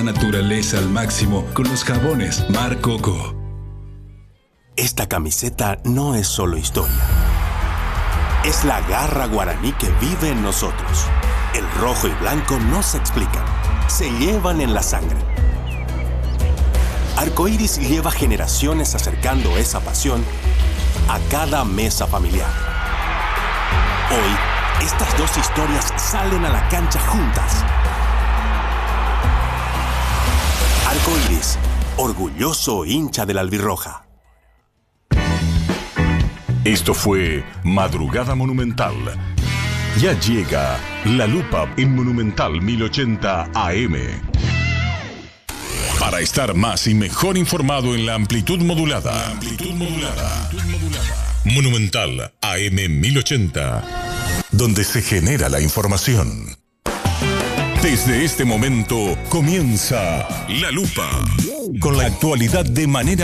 Naturaleza al máximo con los jabones Mar Coco. Esta camiseta no es solo historia. Es la garra guaraní que vive en nosotros. El rojo y blanco no se explican, se llevan en la sangre. Arcoíris lleva generaciones acercando esa pasión a cada mesa familiar. Hoy, estas dos historias salen a la cancha juntas. Arcoíris, orgulloso hincha de la albirroja. Esto fue Madrugada Monumental. Ya llega La Lupa en Monumental 1080 AM. Para estar más y mejor informado en la amplitud modulada. Monumental AM 1080. Donde se genera la información. Desde este momento comienza La Lupa. Con la actualidad de manera